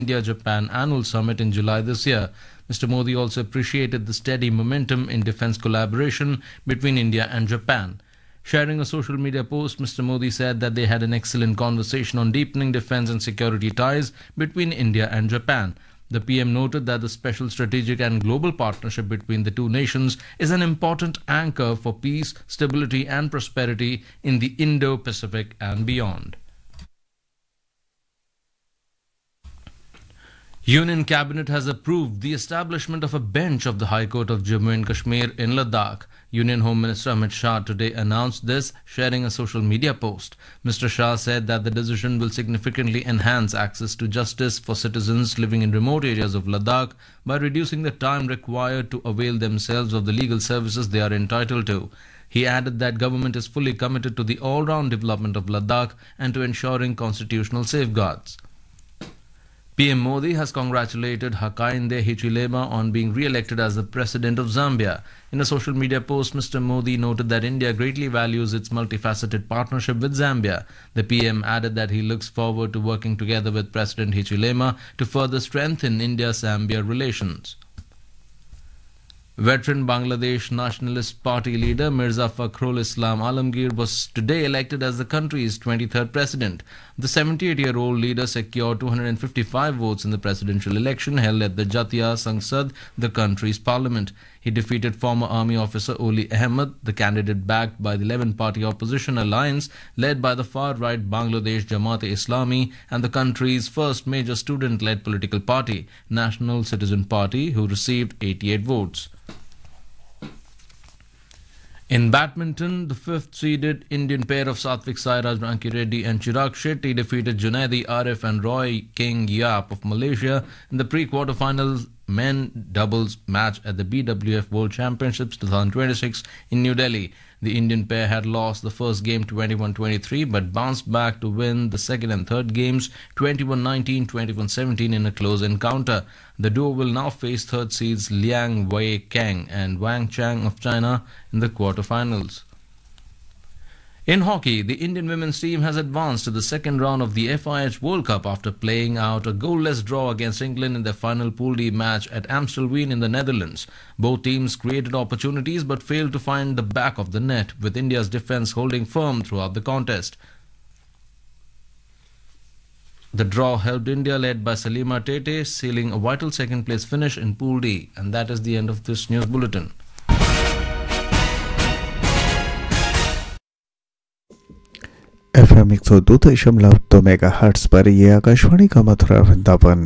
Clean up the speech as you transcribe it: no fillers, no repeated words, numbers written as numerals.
India-Japan Annual Summit in July this year. Mr. Modi also appreciated the steady momentum in defense collaboration between India and Japan. Sharing a social media post, Mr. Modi said that they had an excellent conversation on deepening defense and security ties between India and Japan. The PM noted that the special strategic and global partnership between the two nations is an important anchor for peace, stability and prosperity in the Indo-Pacific and beyond. Union Cabinet has approved the establishment of a bench of the High Court of Jammu and Kashmir in Ladakh. Union Home Minister Amit Shah today announced this, sharing a social media post. Mr. Shah said that the decision will significantly enhance access to justice for citizens living in remote areas of Ladakh by reducing the time required to avail themselves of the legal services they are entitled to. He added that government is fully committed to the all-round development of Ladakh and to ensuring constitutional safeguards. PM Modi has congratulated Hakainde Hichilema on being re-elected as the President of Zambia. In a social media post, Mr. Modi noted that India greatly values its multifaceted partnership with Zambia. The PM added that he looks forward to working together with President Hichilema to further strengthen India-Zambia relations. Veteran Bangladesh Nationalist Party leader Mirza Fakhrul Islam Alamgir was today elected as the country's 23rd president. The 78-year-old leader secured 255 votes in the presidential election held at the Jatiya Sangsad, the country's parliament. He defeated former army officer Oli Ahmed, the candidate backed by the 11-party opposition alliance led by the far-right Bangladesh Jamaat-e-Islami and the country's first major student-led political party, National Citizen Party, who received 88 votes. In badminton, the fifth-seeded Indian pair of Satvik Sairaj Rankireddy and Chirag Shetty defeated Junaidi Arif and Roy King Yap of Malaysia in the pre-quarterfinals men doubles match at the BWF World Championships 2026 in New Delhi. The Indian pair had lost the first game 21-23 but bounced back to win the second and third games 21-19, 21-17 in a close encounter. The duo will now face third seeds Liang Wei Kang and Wang Chang of China in the quarterfinals. In hockey, the Indian women's team has advanced to the second round of the FIH World Cup after playing out a goalless draw against England in their final Pool D match at Amstelveen in the Netherlands. Both teams created opportunities but failed to find the back of the net, with India's defence holding firm throughout the contest. The draw helped India, led by Salima Tete, sealing a vital second-place finish in Pool D. And that is the end of this news bulletin. FM 102.2 megahertz पर ये आकाशवाणी का मथुरा वृंदावन